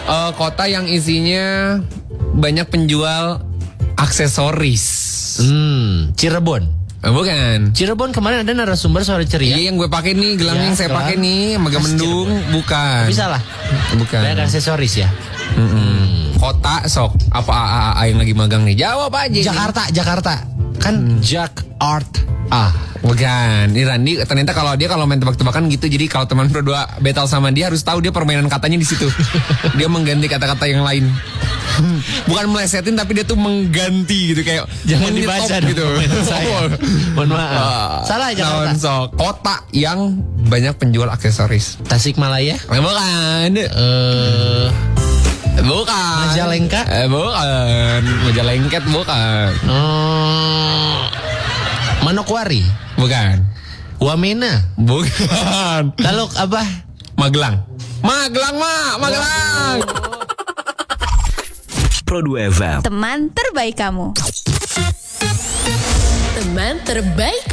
Kota yang isinya banyak penjual aksesoris. Cirebon. Bukan. Cirebon kemarin ada narasumber sore ceria. Iya yang gue pakai nih, gelang Ya, yang saya gelang. pakai nih, Megamendung, bukan. Tapi salah. Bukan. Banyak aksesoris ya. Kota sok apa AAA yang lagi magang nih? Jawab aja. Jakarta. Kan Jakarta. Bukan. Ini Randi ternyata kalau main tebak-tebakan gitu. Jadi kalau teman berdua battle sama dia harus tahu dia permainan katanya di situ. Dia mengganti kata-kata yang lain. Bukan melesetin tapi dia tuh mengganti gitu kayak Jangan menyetop dibaca dong gitu. permainan saya. Mohon maaf. Salah Jakarta. Naon sok. Kota yang banyak penjual aksesoris. Tasikmalaya. Bukan. Bukan. Majalengka? Bukan. Majalengket bukan. Manokwari. Bukan. Wamena. Bukan. Lalu apa? Magelang. Magelang. Pro 2 FM. Teman terbaik kamu. Teman terbaik